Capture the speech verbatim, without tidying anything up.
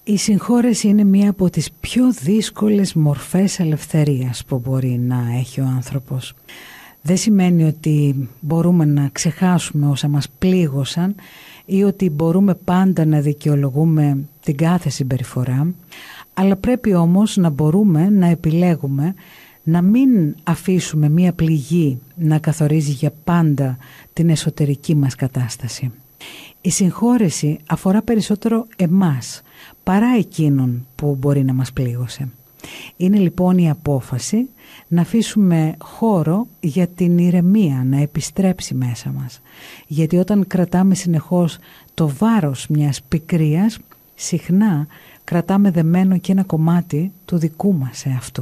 Η συγχώρεση είναι μία από τις πιο δύσκολες μορφές ελευθερίας που μπορεί να έχει ο άνθρωπος. Δεν σημαίνει ότι μπορούμε να ξεχάσουμε όσα μας πλήγωσαν ή ότι μπορούμε πάντα να δικαιολογούμε την κάθε συμπεριφορά, αλλά πρέπει όμως να μπορούμε να επιλέγουμε να μην αφήσουμε μία πληγή να καθορίζει για πάντα την εσωτερική μας κατάσταση. Η συγχώρεση αφορά περισσότερο εμάς παρά εκείνον που μπορεί να μας πλήγωσε. Είναι λοιπόν η απόφαση να αφήσουμε χώρο για την ηρεμία να επιστρέψει μέσα μας. Γιατί όταν κρατάμε συνεχώς το βάρος μιας πικρίας, συχνά κρατάμε δεμένο και ένα κομμάτι του δικού μας εαυτού.